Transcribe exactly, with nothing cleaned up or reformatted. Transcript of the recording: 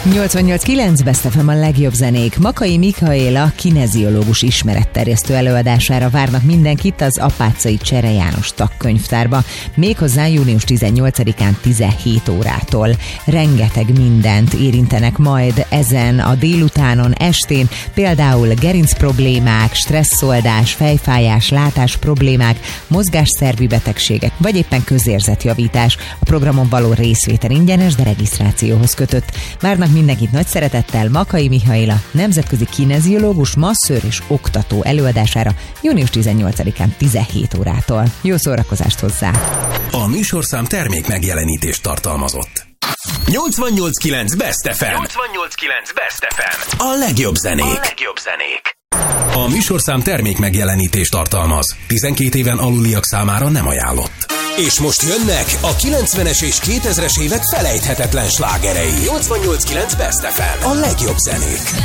nyolcvannyolc kilenc Best ef em a legjobb zenék. Makai Michaela kineziológus ismeretterjesztő előadására várnak mindenkit az Apáczai Csere János Tagkönyvtárba, méghozzá június tizennyolcadikán tizenhét órától. Rengeteg mindent érintenek majd ezen a délutánon, estén, például gerinc problémák, stresszoldás, fejfájás, látás problémák, mozgásszervi betegségek, vagy éppen közérzetjavítás. A programon való részvétel ingyenes, de regisztrációhoz kötött. Várnak mindenkit nagy szeretettel Makai Michaela, nemzetközi kineziológus, masszőr és oktató előadására június tizennyolcadikán tizenhét órától. Jó szórakozást hozzá! A műsorszám termék megjelenítést tartalmazott. nyolcvannyolc kilenc Best ef em. nyolcvannyolc kilenc Best ef em. A legjobb zenék. A legjobb zenék. A műsorszám termék megjelenítést tartalmaz. tizenkét éven aluliak számára nem ajánlott. És most jönnek a kilencvenes és kétezres évek felejthetetlen slágerei. nyolcvannyolc kilenc Best ef em. A legjobb zenék.